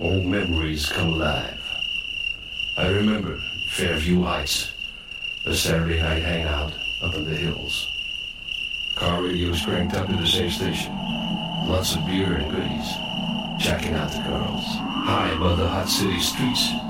Old memories come alive. I remember Fairview Heights, a Saturday night hangout up in the hills. Car radios cranked up to the same station. Lots of beer and goodies. Checking out the girls. High above the hot city streets,